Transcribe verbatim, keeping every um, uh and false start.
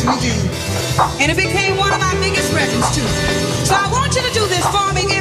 We do. And it became one of our biggest records too. So I want you to do this for me.